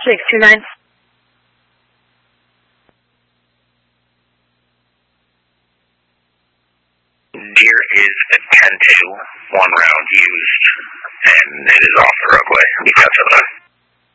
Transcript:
629. Deer is a 10-2, 1 round used, and it is off the roadway. You got 7-9.